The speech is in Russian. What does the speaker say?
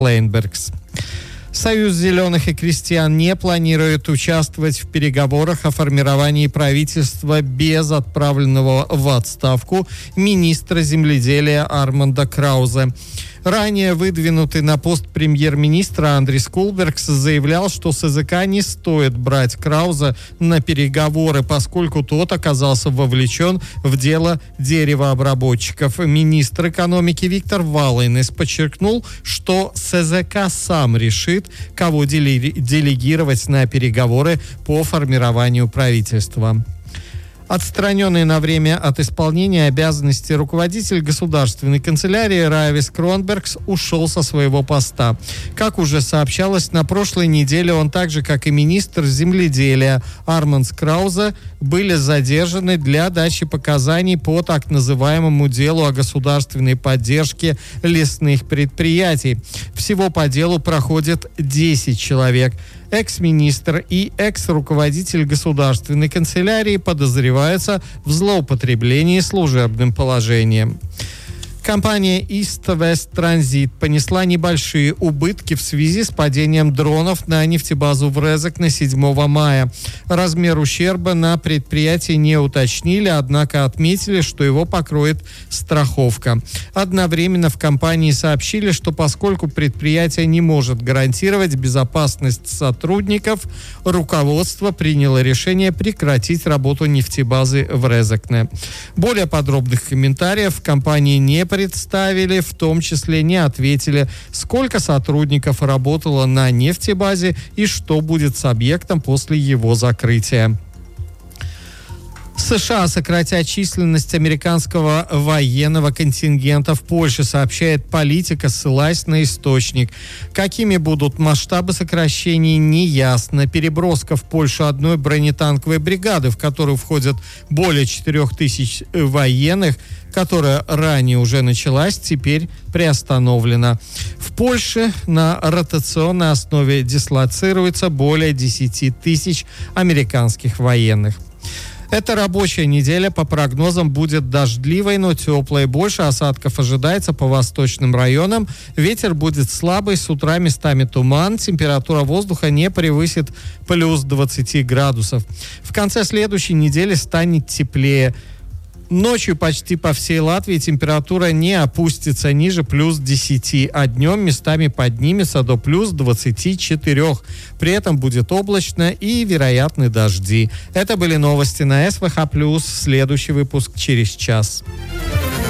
Лейнбергс. Союз зеленых и крестьян не планирует участвовать в переговорах о формировании правительства без отправленного в отставку министра земледелия Арманда Краузе. Ранее выдвинутый на пост премьер-министра Андрис Кулбергс заявлял, что с СЗК не стоит брать Крауза на переговоры, поскольку тот оказался вовлечен в дело деревообработчиков. Министр экономики Виктор Валайнес подчеркнул, что СЗК сам решит, кого делегировать на переговоры по формированию правительства. Отстраненный на время от исполнения обязанностей руководитель государственной канцелярии Райвис Кронбергс ушел со своего поста. Как уже сообщалось, на прошлой неделе он, так же как и министр земледелия Армандс Краузе, были задержаны для дачи показаний по так называемому делу о государственной поддержке лесных предприятий. Всего по делу проходит 10 человек. Экс-министр и экс-руководитель государственной канцелярии подозреваются в злоупотреблении служебным положением. Компания East West Transit понесла небольшие убытки в связи с падением дронов на нефтебазу в Резекне 7 мая. Размер ущерба на предприятии не уточнили, однако отметили, что его покроет страховка. Одновременно в компании сообщили, что поскольку предприятие не может гарантировать безопасность сотрудников, руководство приняло решение прекратить работу нефтебазы в Резекне. Более подробных комментариев в компании не представили, в том числе не ответили, сколько сотрудников работало на нефтебазе и что будет с объектом после его закрытия. США сократят численность американского военного контингента в Польше, сообщает Политика, ссылаясь на источник. Какими будут масштабы сокращений, не ясно. Переброска в Польшу одной бронетанковой бригады, в которую входят более 4000 военных, которая ранее уже началась, теперь приостановлена. В Польше на ротационной основе дислоцируется более 10 тысяч американских военных. Эта рабочая неделя, по прогнозам, будет дождливой, но теплой. Больше осадков ожидается по восточным районам. Ветер будет слабый, с утра местами туман. Температура воздуха не превысит плюс 20 градусов. В конце следующей недели станет теплее. Ночью почти по всей Латвии температура не опустится ниже плюс 10, а днем местами поднимется до плюс 24. При этом будет облачно и вероятны дожди. Это были новости на СВХ+. Следующий выпуск через час.